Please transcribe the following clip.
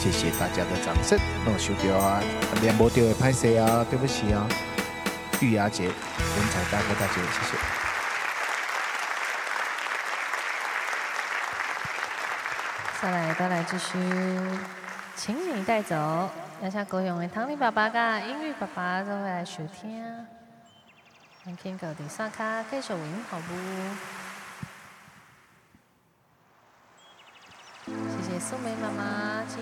谢谢大家的掌声。收到啊，连无掉的拍摄啊，对不起啊。玉雅姐，文采大哥大姐，谢谢。 再来继续，请你带走。要下高雄的汤力爸爸甲英语爸爸都会来收听。咱听到第三卡继续为您服务。谢谢素梅妈妈。